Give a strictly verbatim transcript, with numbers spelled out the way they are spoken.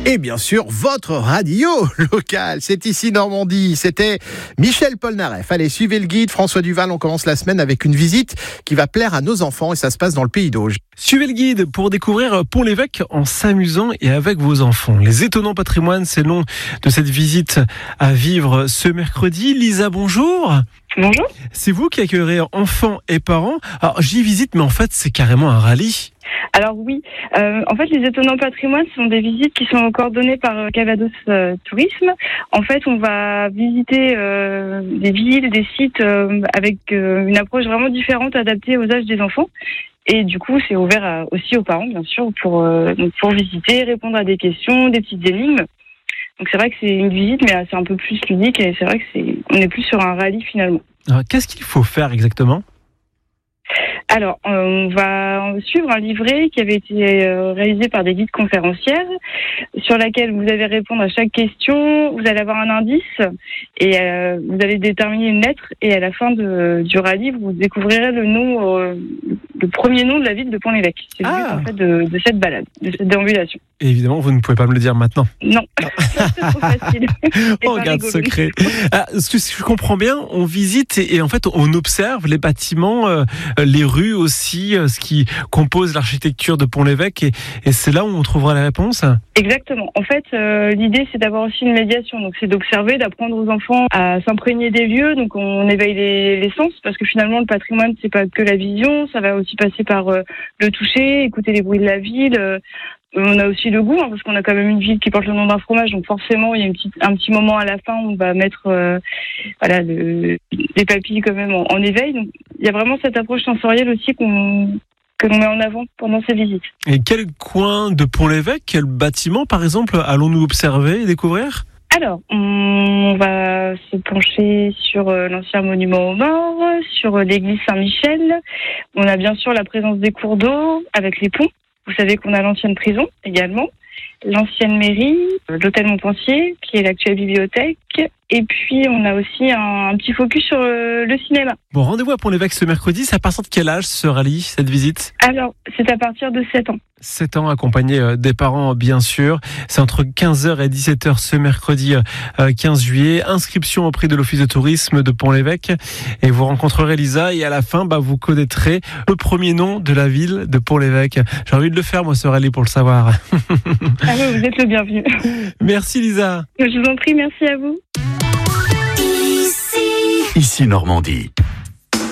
Et bien sûr, votre radio locale. C'est ici Normandie. C'était Michel Polnareff. Allez, suivez le guide. François Duval, on commence la semaine avec une visite qui va plaire à nos enfants et ça se passe dans le Pays d'Auge. Suivez le guide pour découvrir Pont-l'Évêque en s'amusant et avec vos enfants. Les étonnants patrimoines, c'est le nom de cette visite à vivre ce mercredi. Lisa, bonjour. Bonjour. C'est vous qui accueillerez enfants et parents. Alors, j'y visite, mais en fait, c'est carrément un rallye. Alors oui, euh, en fait, les étonnants patrimoines sont des visites qui sont coordonnées par euh, Cavados euh, Tourisme. En fait, on va visiter euh, des villes, des sites euh, avec euh, une approche vraiment différente, adaptée aux âges des enfants. Et du coup, c'est ouvert à, aussi aux parents, bien sûr, pour euh, donc pour visiter, répondre à des questions, des petites énigmes. Donc c'est vrai que c'est une visite, mais c'est un peu plus ludique et c'est vrai que c'est on est plus sur un rallye finalement. Alors, qu'est-ce qu'il faut faire exactement ? Alors, on va suivre un livret qui avait été réalisé par des guides conférencières, sur laquelle vous allez répondre à chaque question, vous allez avoir un indice et euh, vous allez déterminer une lettre et à la fin de, du rallye, vous découvrirez le nom, euh, le premier nom de la ville de Pont-l'Évêque. C'est le but Ah. en fait de, de cette balade, de cette déambulation. Et évidemment, vous ne pouvez pas me le dire maintenant. Non, c'est trop facile. C'est On pas garde rigolo. secret. Ah, ce que si je comprends bien, on visite et, et en fait on observe les bâtiments, euh, les rues aussi, euh, ce qui compose l'architecture de Pont-l'Évêque et, et c'est là où on trouvera la réponse. Exactement. En fait, euh, l'idée, c'est d'avoir aussi une médiation. Donc, c'est d'observer, d'apprendre aux enfants à s'imprégner des lieux. Donc, on éveille les, les sens parce que finalement, le patrimoine, c'est pas que la vision. Ça va aussi passer par euh, le toucher, écouter les bruits de la ville. Euh, on a aussi le goût, hein, parce qu'on a quand même une ville qui porte le nom d'un fromage. Donc, forcément, il y a une petite, un petit moment à la fin où on va mettre euh, voilà, le, les papilles quand même en, en éveil. Donc, il y a vraiment cette approche sensorielle aussi qu'on que l'on met en avant pendant ces visites. Et quel coin de Pont-l'Évêque, quel bâtiment par exemple, allons-nous observer et découvrir ? Alors, on va se pencher sur euh, l'ancien monument aux morts, sur euh, l'église Saint-Michel. On a bien sûr la présence des cours d'eau avec les ponts. Vous savez qu'on a l'ancienne prison également, l'ancienne mairie, euh, l'hôtel Montpensier, qui est l'actuelle bibliothèque. Et puis, on a aussi un, un petit focus sur euh, le cinéma. Bon, rendez-vous à Pont-l'Évêque ce mercredi. C'est à partir de quel âge ce rallye, cette visite ? Alors, c'est à partir de sept ans. sept ans, accompagné des parents, bien sûr. C'est entre quinze heures et dix-sept heures ce mercredi quinze juillet. Inscription auprès de l'Office de tourisme de Pont-l'Évêque. Et vous rencontrerez Lisa et à la fin, bah, vous connaîtrez le premier nom de la ville de Pont-l'Évêque. J'ai envie de le faire, moi, ce rallye, pour le savoir. Ah oui, vous êtes le bienvenu. Merci, Lisa. Je vous en prie, merci à vous. Ici Normandie.